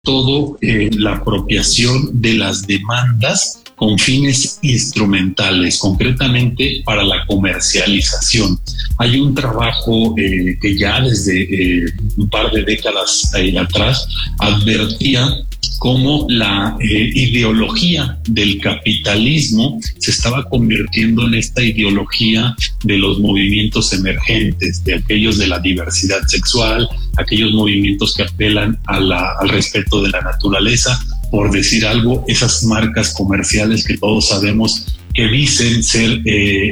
todo la apropiación de las demandas con fines instrumentales, concretamente para la comercialización. Hay un trabajo que ya desde un par de décadas atrás advertía cómo la ideología del capitalismo se estaba convirtiendo en esta ideología de los movimientos emergentes, de aquellos de la diversidad sexual, aquellos movimientos que apelan al respeto de la naturaleza, por decir algo, esas marcas comerciales que todos sabemos que dicen ser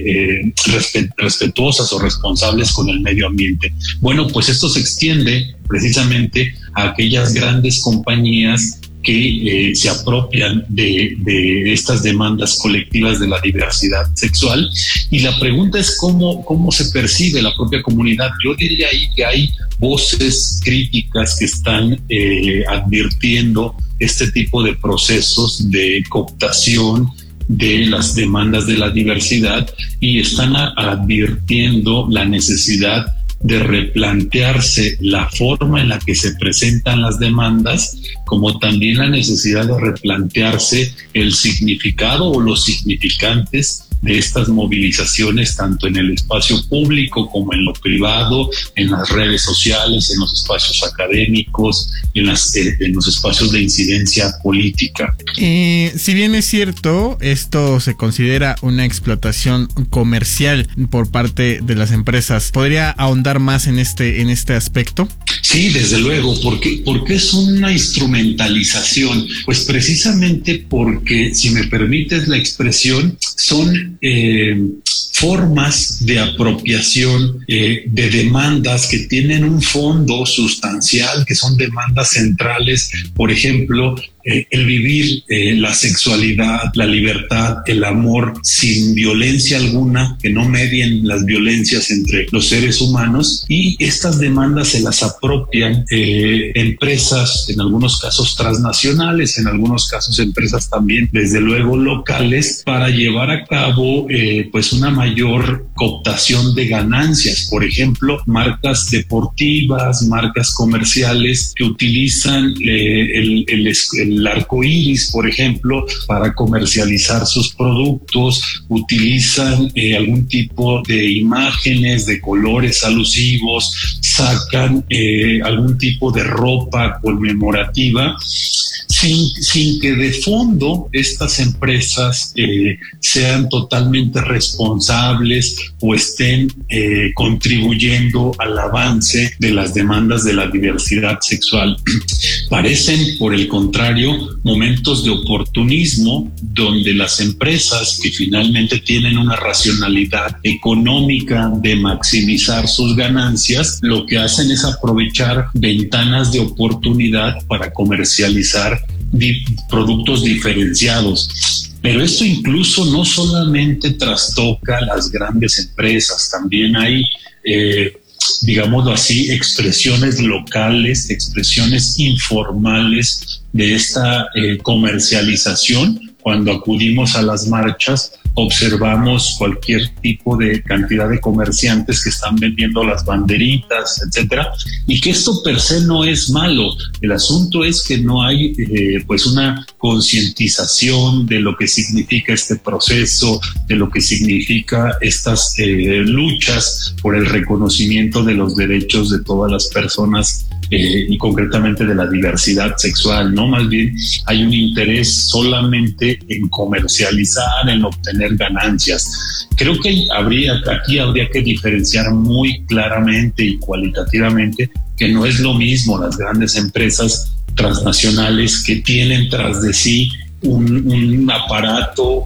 respetuosas o responsables con el medio ambiente. Bueno, pues esto se extiende precisamente a aquellas grandes compañías que se apropian de estas demandas colectivas de la diversidad sexual. Y la pregunta es cómo se percibe la propia comunidad. Yo diría ahí que hay voces críticas que están advirtiendo este tipo de procesos de cooptación de las demandas de la diversidad y están advirtiendo la necesidad de replantearse la forma en la que se presentan las demandas, como también la necesidad de replantearse el significado o los significantes de estas movilizaciones, tanto en el espacio público como en lo privado, en las redes sociales, en los espacios académicos, en los espacios de incidencia política. Si bien es cierto, esto se considera una explotación comercial por parte de las empresas, ¿podría ahondar más en este aspecto? Sí, desde luego. ¿Por qué es una instrumentalización? Pues precisamente porque, si me permites la expresión, son formas de apropiación de demandas que tienen un fondo sustancial, que son demandas centrales. Por ejemplo, el vivir la sexualidad, la libertad, el amor sin violencia alguna, que no medien las violencias entre los seres humanos, y estas demandas se las apropian empresas, en algunos casos transnacionales, en algunos casos empresas también desde luego locales, para llevar a cabo pues una mayor cooptación de ganancias. Por ejemplo, marcas deportivas, marcas comerciales que utilizan el arco iris, por ejemplo, para comercializar sus productos, utilizan algún tipo de imágenes, de colores alusivos, sacan algún tipo de ropa conmemorativa, sin que de fondo estas empresas sean totalmente responsables o estén contribuyendo al avance de las demandas de la diversidad sexual. Parecen, por el contrario, momentos de oportunismo donde las empresas, que finalmente tienen una racionalidad económica de maximizar sus ganancias, lo que hacen es aprovechar ventanas de oportunidad para comercializar productos diferenciados. Pero esto incluso no solamente trastoca las grandes empresas, también hay digámoslo así, expresiones locales, expresiones informales de esta comercialización. Cuando acudimos a las marchas, observamos cualquier tipo de cantidad de comerciantes que están vendiendo las banderitas, etcétera, y que esto per se no es malo. El asunto es que no hay pues una concientización de lo que significa este proceso, de lo que significa estas luchas por el reconocimiento de los derechos de todas las personas y concretamente de la diversidad sexual, ¿no? Más bien hay un interés solamente en comercializar, en obtener ganancias. Creo que aquí habría que diferenciar muy claramente y cualitativamente que no es lo mismo las grandes empresas transnacionales que tienen tras de sí un aparato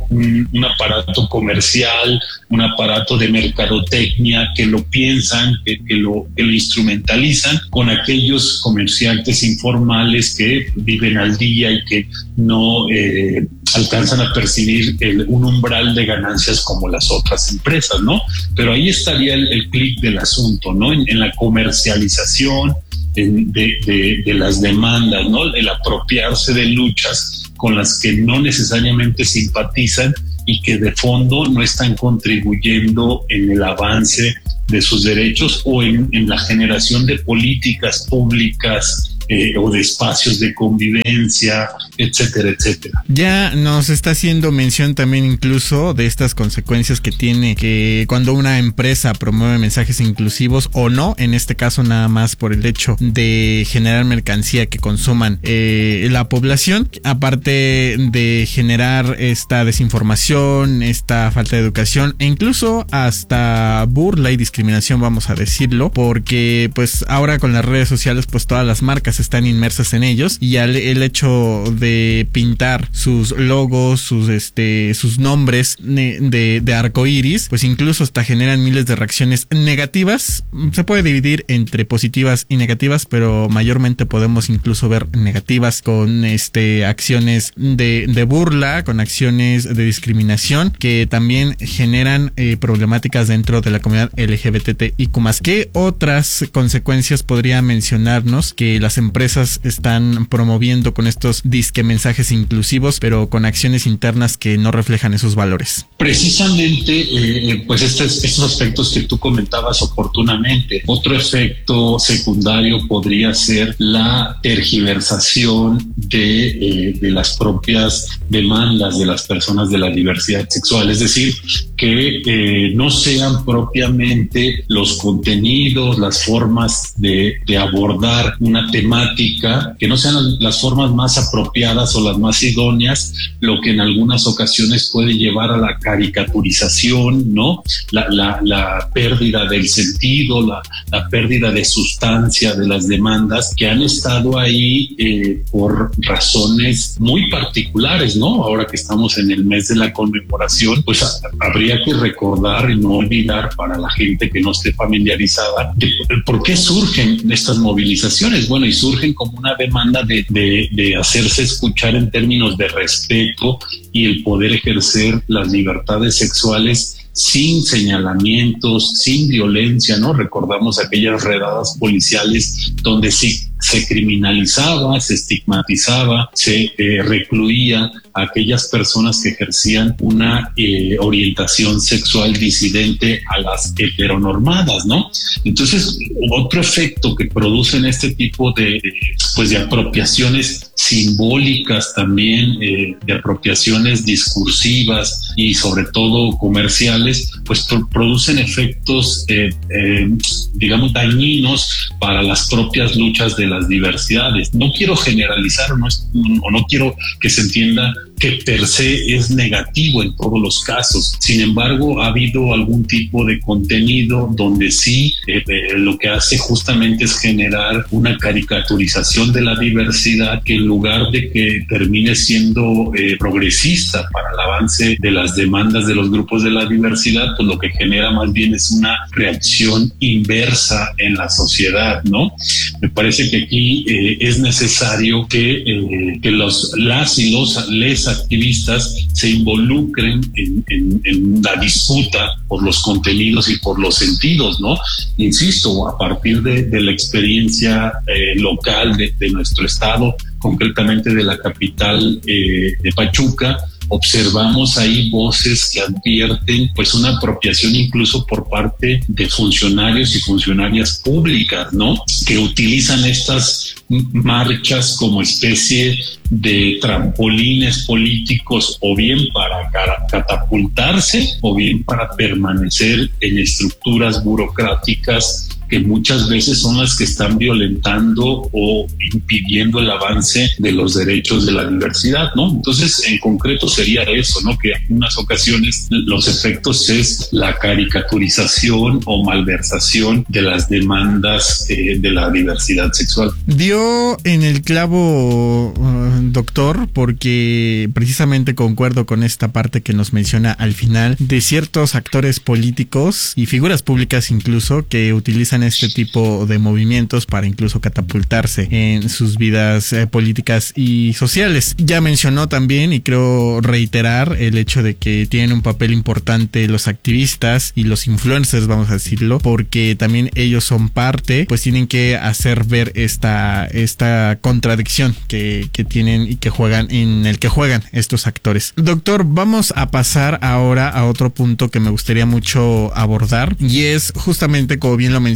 comercial, un aparato de mercadotecnia, que lo piensan, que lo instrumentalizan, con aquellos comerciantes informales que viven al día y que no alcanzan a percibir un umbral de ganancias como las otras empresas, ¿no? Pero ahí estaría el clic del asunto, ¿no? En la comercialización de las demandas, ¿no? El apropiarse de luchas con las que no necesariamente simpatizan y que de fondo no están contribuyendo en el avance de sus derechos o en la generación de políticas públicas o de espacios de convivencia, etcétera, etcétera. Ya nos está haciendo mención también incluso de estas consecuencias que tiene que cuando una empresa promueve mensajes inclusivos o no, en este caso nada más por el hecho de generar mercancía que consuman la población, aparte de generar esta desinformación, esta falta de educación e incluso hasta burla y discriminación, vamos a decirlo, porque pues ahora con las redes sociales pues todas las marcas están inmersas en ellos y el hecho de pintar sus logos, sus nombres de arcoíris, pues incluso hasta generan miles de reacciones negativas. Se puede dividir entre positivas y negativas, pero mayormente podemos incluso ver negativas con acciones de burla, con acciones de discriminación que también generan problemáticas dentro de la comunidad LGBTIQ+. ¿Qué otras consecuencias podría mencionarnos que las empresas están promoviendo con estos disque mensajes inclusivos, pero con acciones internas que no reflejan esos valores? Precisamente, pues estos aspectos que tú comentabas oportunamente. Otro efecto secundario podría ser la tergiversación de las propias demandas de las personas de la diversidad sexual, es decir, que no sean propiamente los contenidos, las formas de abordar una temática, que no sean las formas más apropiadas o las más idóneas, lo que en algunas ocasiones puede llevar a la caricaturización, ¿no? La pérdida del sentido, la pérdida de sustancia de las demandas que han estado ahí por razones muy particulares, ¿no? Ahora que estamos en el mes de la conmemoración, pues habría que recordar y no olvidar para la gente que no esté familiarizada de por qué surgen estas movilizaciones. Bueno, y surgen como una demanda de hacerse escuchar en términos de respeto y el poder ejercer las libertades sexuales sin señalamientos, sin violencia, ¿no? Recordamos aquellas redadas policiales donde sí se criminalizaba, se estigmatizaba, se recluía a aquellas personas que ejercían una orientación sexual disidente a las heteronormadas, ¿no? Entonces, otro efecto que producen este tipo de apropiaciones simbólicas también, de apropiaciones discursivas y sobre todo comerciales, pues producen efectos, digamos, dañinos para las propias luchas de las diversidades. No quiero generalizar o no quiero que se entienda que per se es negativo en todos los casos. Sin embargo, ha habido algún tipo de contenido donde sí lo que hace justamente es generar una caricaturización de la diversidad que en lugar de que termine siendo progresista para el avance de las demandas de los grupos de la diversidad, pues lo que genera más bien es una reacción inversa en la sociedad, ¿no? Me parece que aquí es necesario que las y los activistas se involucren en la disputa por los contenidos y por los sentidos, ¿no? Insisto, a partir de la experiencia local de nuestro estado, concretamente de la capital de Pachuca, observamos ahí voces que advierten pues una apropiación incluso por parte de funcionarios y funcionarias públicas, ¿no? Que utilizan estas marchas como especie de trampolines políticos, o bien para catapultarse o bien para permanecer en estructuras burocráticas que muchas veces son las que están violentando o impidiendo el avance de los derechos de la diversidad, ¿no? Entonces, en concreto sería eso, ¿no? Que en unas ocasiones los efectos es la caricaturización o malversación de las demandas de la diversidad sexual. Dio en el clavo, doctor, porque precisamente concuerdo con esta parte que nos menciona al final de ciertos actores políticos y figuras públicas incluso que utilizan este tipo de movimientos para incluso catapultarse en sus vidas políticas y sociales. Ya mencionó también, y creo reiterar, el hecho de que tienen un papel importante los activistas y los influencers, vamos a decirlo, porque también ellos son parte, pues tienen que hacer ver esta contradicción que tienen y que juegan, en el que juegan estos actores. Doctor, vamos a pasar ahora a otro punto que me gustaría mucho abordar, y es justamente, como bien lo mencioné,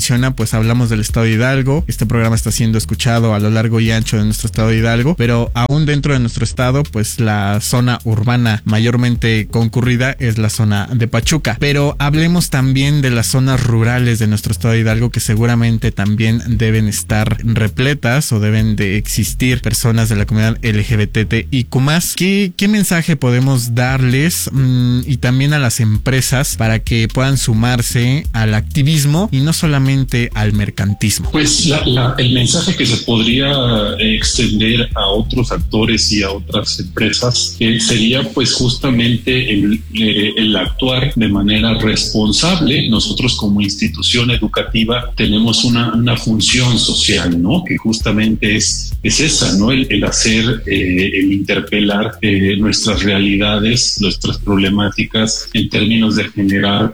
menciona, pues hablamos del estado de Hidalgo. Este programa está siendo escuchado a lo largo y ancho de nuestro estado de Hidalgo, pero aún dentro de nuestro estado, pues la zona urbana mayormente concurrida es la zona de Pachuca. Pero hablemos también de las zonas rurales de nuestro estado de Hidalgo, que seguramente también deben estar repletas o deben de existir personas de la comunidad LGBTIQ+. ¿Qué mensaje podemos darles y también a las empresas para que puedan sumarse al activismo y no solamente al mercantismo? Pues el mensaje que se podría extender a otros actores y a otras empresas sería pues justamente el actuar de manera responsable. Nosotros como institución educativa tenemos una función social, ¿no? Que justamente es esa, ¿no? El hacer, el interpelar nuestras realidades, nuestras problemáticas en términos de generar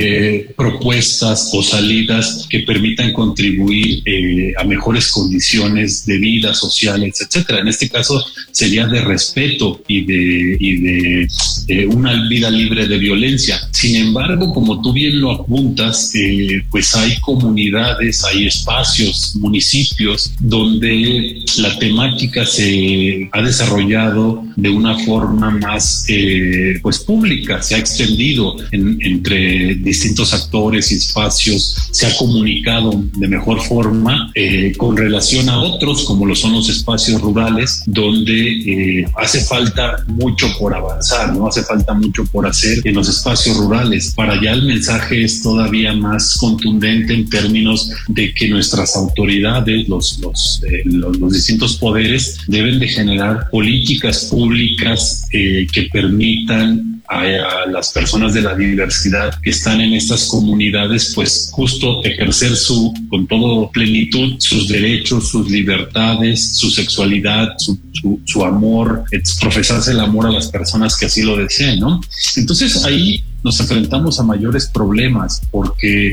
propuestas o salidas que permitan contribuir a mejores condiciones de vida, sociales, etcétera. En este caso sería de respeto y de una vida libre de violencia. Sin embargo, como tú bien lo apuntas, pues hay comunidades, hay espacios, municipios donde la temática se ha desarrollado de una forma más pues pública, se ha extendido entre distintos actores y espacios, se ha comunicado de mejor forma con relación a otros, como lo son los espacios rurales, donde hace falta mucho por avanzar, ¿no? Hace falta mucho por hacer en los espacios rurales. Para allá el mensaje es todavía más contundente en términos de que nuestras autoridades, los distintos poderes, deben de generar políticas públicas que permitan a las personas de la diversidad que están en estas comunidades, pues justo ejercer con todo plenitud sus derechos, sus libertades, su sexualidad, su amor, profesarse el amor a las personas que así lo deseen, ¿no? Entonces ahí nos enfrentamos a mayores problemas porque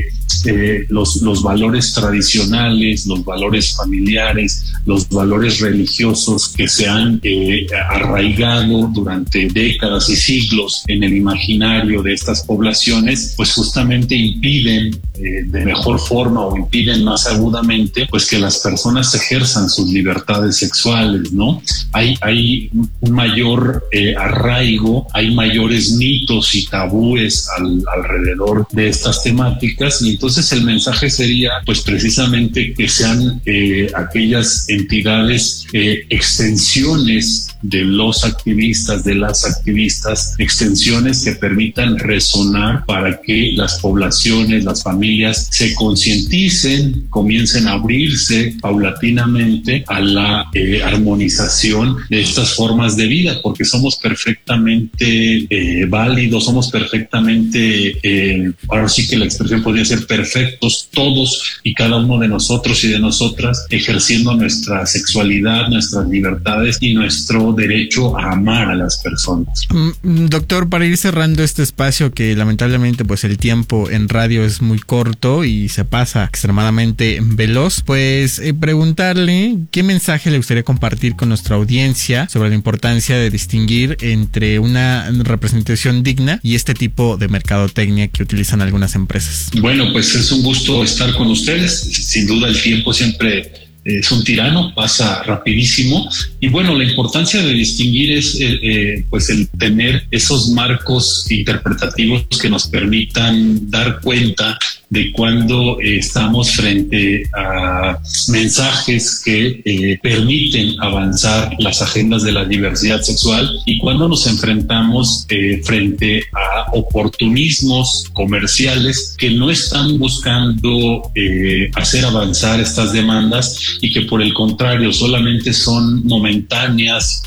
los valores tradicionales, los valores familiares, los valores religiosos que se han arraigado durante décadas y siglos en el imaginario de estas poblaciones, pues justamente impiden de mejor forma o impiden más agudamente pues que las personas ejerzan sus libertades sexuales, ¿no? Hay un mayor arraigo, hay mayores mitos y tabúes alrededor de estas temáticas, y entonces el mensaje sería pues precisamente que sean aquellas entidades extensiones de los activistas, de las activistas, extensiones que permitan resonar para que las poblaciones, las familias se concienticen, comiencen a abrirse paulatinamente a la armonización de estas formas de vida, porque somos perfectamente válidos, somos perfectamente, ahora sí que la expresión podría ser perfectos, todos y cada uno de nosotros y de nosotras, ejerciendo nuestra sexualidad, nuestras libertades y nuestro derecho a amar a las personas. Doctor, para ir cerrando este espacio, que lamentablemente pues el tiempo en radio es muy corto y se pasa extremadamente veloz, pues preguntarle qué mensaje le gustaría compartir con nuestra audiencia sobre la importancia de distinguir entre una representación digna y este tipo de mercadotecnia que utilizan algunas empresas. Bueno, pues es un gusto estar con ustedes. Sin duda el tiempo siempre es un tirano, pasa rapidísimo, y bueno, la importancia de distinguir es pues el tener esos marcos interpretativos que nos permitan dar cuenta de cuando estamos frente a mensajes que permiten avanzar las agendas de la diversidad sexual, y cuando nos enfrentamos frente a oportunismos comerciales que no están buscando hacer avanzar estas demandas, y que por el contrario solamente son momentáneas,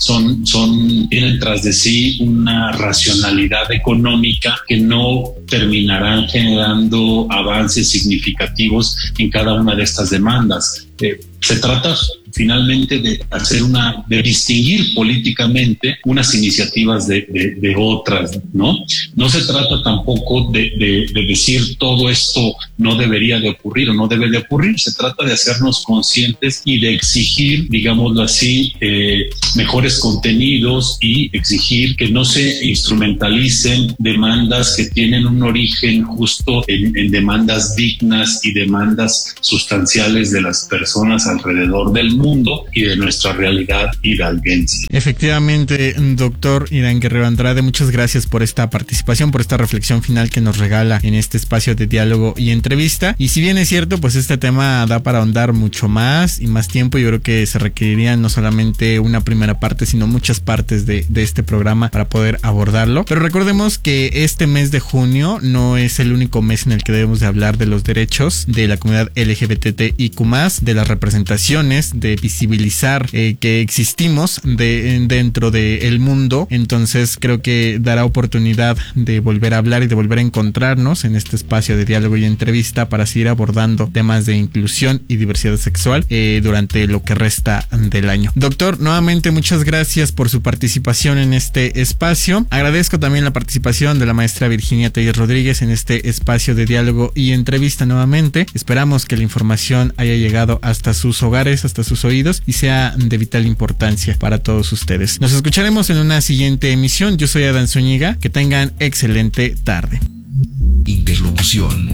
tienen tras de sí una racionalidad económica que no terminarán generando avances significativos en cada una de estas demandas. Se trata finalmente de de distinguir políticamente unas iniciativas de otras, ¿no? No se trata tampoco de decir todo esto no debería de ocurrir o no debe de ocurrir. Se trata de hacernos conscientes y de exigir, digámoslo así, mejores contenidos y exigir que no se instrumentalicen demandas que tienen un origen justo en demandas dignas y demandas sustanciales de las personas alrededor del mundo y de nuestra realidad hidalguense. Efectivamente, doctor Irán Guerrero Andrade, muchas gracias por esta participación, por esta reflexión final que nos regala en este espacio de diálogo y entrevista. Y si bien es cierto, pues este tema da para ahondar mucho más y más tiempo. Yo creo que se requeriría no solamente una primera parte, sino muchas partes de este programa para poder abordarlo. Pero recordemos que este mes de junio no es el único mes en el que debemos de hablar de los derechos de la comunidad LGBTIQ+, de las representaciones, de visibilizar que existimos dentro del mundo. Entonces creo que dará oportunidad de volver a hablar y de volver a encontrarnos en este espacio de diálogo y entrevista para seguir abordando temas de inclusión y diversidad sexual durante lo que resta del año. Doctor, nuevamente muchas gracias por su participación en este espacio. Agradezco también la participación de la maestra Virginia Tellez Rodríguez en este espacio de diálogo y entrevista nuevamente. Esperamos que la información haya llegado hasta sus hogares, hasta sus oídos y sea de vital importancia para todos ustedes. Nos escucharemos en una siguiente emisión. Yo soy Adán Zúñiga. Que tengan excelente tarde. Interlocución.